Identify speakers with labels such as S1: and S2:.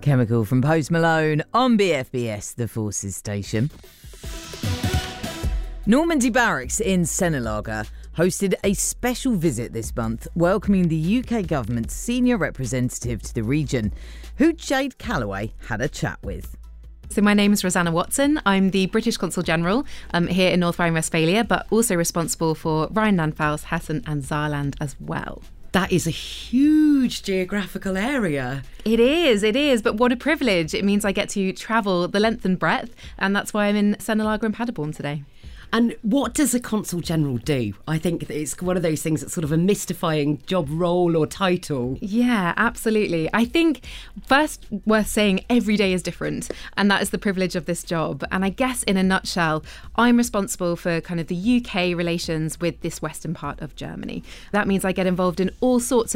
S1: Chemical from Post Malone on BFBS, the Forces station. Normandy Barracks in Senelager hosted a special visit this month, welcoming the UK government's senior representative to the region, who Jade Calloway had a chat with.
S2: So my name is Rosanna Watson. I'm the British Consul General here in North Rhine-Westphalia, but also responsible for Rhineland-Pfalz, Hessen and Saarland as well.
S3: That is a huge geographical area.
S2: It is. But what a privilege. It means I get to travel the length and breadth, and that's why I'm in Senelager and Paderborn today.
S3: And what does a Consul General do? I think it's one of those things that's sort of a mystifying job role or title.
S2: Yeah, absolutely. I think first worth saying every day is different, and that is the privilege of this job. And I guess in a nutshell, I'm responsible for kind of the UK relations with this western part of Germany. That means I get involved in all sorts